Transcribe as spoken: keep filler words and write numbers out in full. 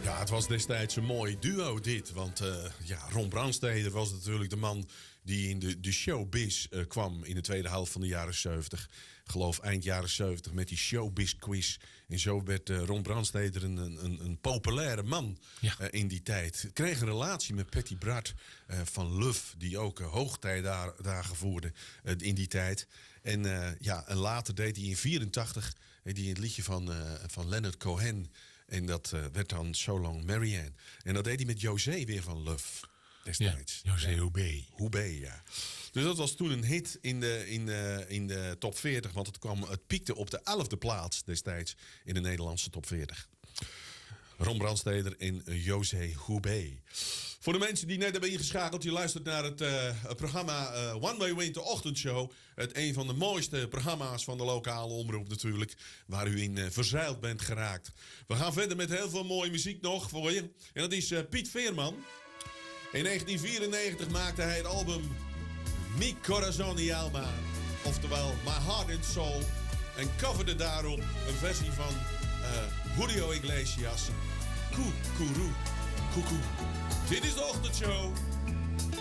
Ja, het was destijds een mooi duo dit. Want uh, ja, Ron Brandsteder was natuurlijk de man die in de, de showbiz uh, kwam in de tweede helft van de jaren zeventig. Ik geloof eind jaren zeventig met die showbiz quiz. En zo werd uh, Ron Brandsteder een, een, een populaire man ja. uh, in die tijd. Kreeg een relatie met Patty Bart uh, van Luf, die ook uh, hoogtijdagen voerde uh, in die tijd. En, uh, ja, en later deed hij in vierentachtig uh, die het liedje van, uh, van Leonard Cohen. En dat uh, werd dan So Long Marianne. En dat deed hij met José weer van Luf destijds. Ja, José ja. Houbé. Houbé, ja. Dus dat was toen een hit in de, in de, in de top veertig. Want het, kwam, het piekte op de elfde plaats destijds in de Nederlandse top veertig. Ron Brandsteder en José Houbé. Voor de mensen die net hebben ingeschakeld, je luistert naar het, uh, het programma uh, One Way Winter Ochtendshow. Het een van de mooiste programma's van de lokale omroep natuurlijk, waar u in uh, verzeild bent geraakt. We gaan verder met heel veel mooie muziek nog voor je. En dat is uh, Piet Veerman. In negentien vierennegentig maakte hij het album Mi Corazón y Alma, oftewel My Heart and Soul. En coverde daarop een versie van uh, Julio Iglesias, Cucurú, Cucú. Dit is de ochtendshow.